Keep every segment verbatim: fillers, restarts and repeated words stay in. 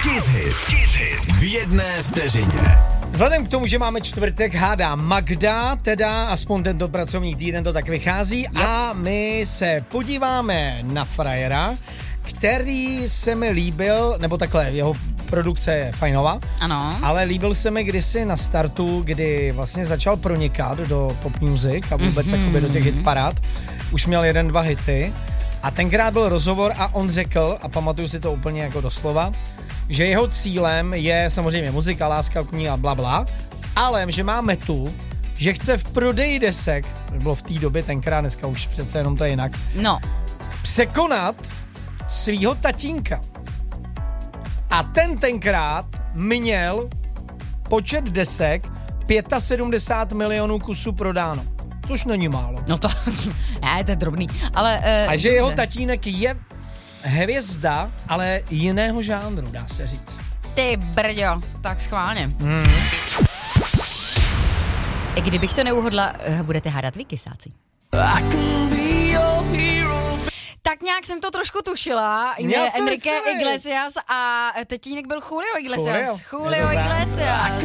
Kiss Hit. Kiss Hit. V jedné vteřině. Vzhledem k tomu, že máme čtvrtek, hádá Magda, teda aspoň tento pracovní týden to tak vychází yep. a my se podíváme na frajera, který se mi líbil, nebo takhle, jeho produkce je fajnová, ano. ale líbil se mi kdysi na startu, kdy vlastně začal pronikat do pop music a vůbec mm-hmm. jakoby do těch hitparád. Už měl jeden, dva hity a tenkrát byl rozhovor a on řekl, a pamatuju si to úplně jako doslova, že jeho cílem je samozřejmě muzika, láska k ní a blabla, ale že má metu, že chce v prodeji desek, bylo v té době tenkrát, dneska už přece jenom to je jinak, no. překonat svýho tatínka. A ten tenkrát měl počet desek sedmdesát pět milionů kusů prodáno. Což není málo. No to, ne, to je drobný, ale... Uh, a že jeho tatínek je hvězda, ale jiného žánru, dá se říct. Ty brďo, tak schválně. Mm. I kdybych to neuhodla, budete hádat vy, kysáci. Tak nějak jsem to trošku tušila. Je Enrique Iglesias a tatínek byl Julio Iglesias. Julio, Julio Iglesias.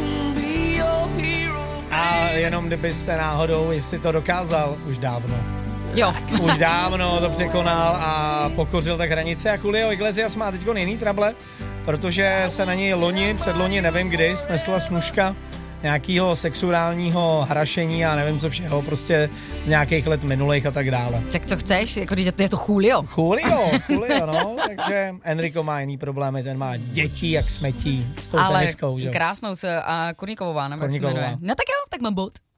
A jenom kdybyste náhodou, jestli to dokázal, už dávno. Jo. Už dávno to překonal a pokořil tak hranice a Julio Iglesias má teď jiný trable, protože se na něj loni, předloni, nevím kdy, snesla snužka nějakého sexuálního harašení a nevím co všeho, prostě z nějakých let minulých a tak dále. Tak co chceš, jako je to Julio. Julio, Julio, no, takže Enrico má jiný problémy, ten má děti jak smetí s tou ale teniskou, že? Ale krásnou se a Kurníkovová, nebo jak se jmenuje. No tak jo, tak mám bod.